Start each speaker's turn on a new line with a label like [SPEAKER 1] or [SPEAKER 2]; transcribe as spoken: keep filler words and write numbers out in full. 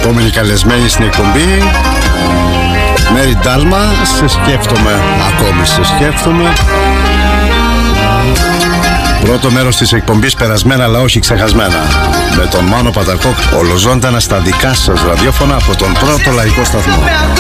[SPEAKER 1] Επόμενη καλεσμένη στην εκπομπή, Μέρι Ντάλμα, σε σκέφτομαι, ακόμη σε σκέφτομαι. Πρώτο μέρος της εκπομπής περασμένα αλλά όχι ξεχασμένα, με τον Μάνο Πατακόκ, ολοζώντανα στα δικά σας ραδιόφωνα από τον πρώτο λαϊκό σταθμό.